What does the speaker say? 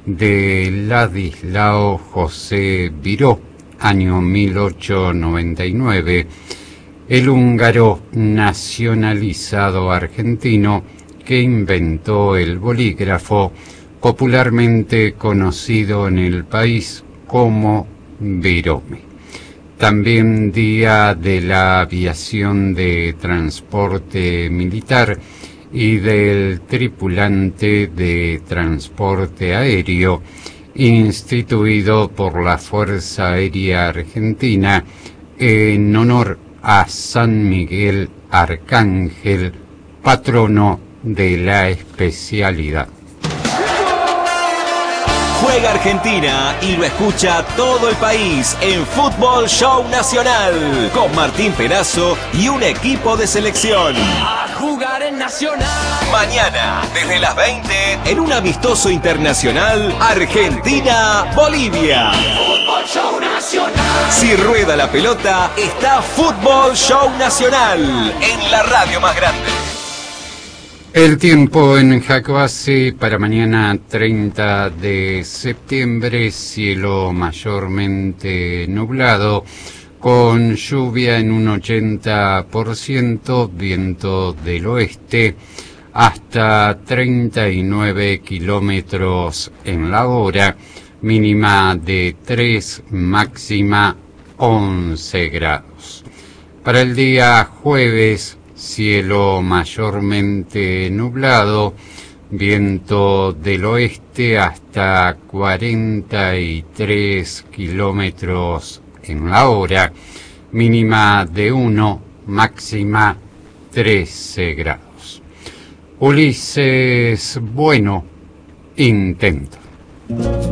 de Ladislao José Viró, año 1899, el húngaro nacionalizado argentino que inventó el bolígrafo, popularmente conocido en el país como Virome. También Día de la Aviación de Transporte Militar y del Tripulante de Transporte Aéreo, instituido por la Fuerza Aérea Argentina en honor a San Miguel Arcángel, patrono de la especialidad. Juega Argentina y lo escucha todo el país en Fútbol Show Nacional con Martín Perazzo y un equipo de selección. A jugar en Nacional. Mañana, desde las 20, en un amistoso internacional, Argentina-Bolivia. Fútbol Show Nacional. Si rueda la pelota, está Fútbol Show Nacional en la radio más grande. El tiempo en Jacobacé para mañana 30 de septiembre, cielo mayormente nublado, con lluvia en un 80%, viento del oeste hasta 39 kilómetros en la hora, mínima de 3, máxima 11 grados. Para el día jueves, cielo mayormente nublado, viento del oeste hasta 43 kilómetros en la hora, mínima de 1, máxima 13 grados. Ulises Bueno, intento.